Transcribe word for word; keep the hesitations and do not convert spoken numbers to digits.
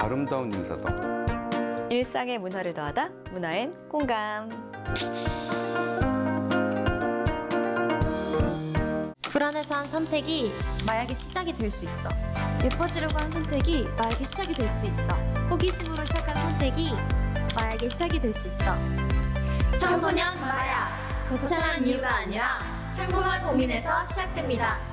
아름다운 인사다. 일상의 문화를 더하다 문화엔 공감. 불안해서 한 선택이 마약의 시작이 될 수 있어. 예뻐지려고 한 선택이 마약의 시작이 될 수 있어. 호기심으로 시작한 선택이 마약의 시작이 될 수 있어. 청소년 마약, 거창한 이유가 아니라 평범한 고민에서 시작됩니다.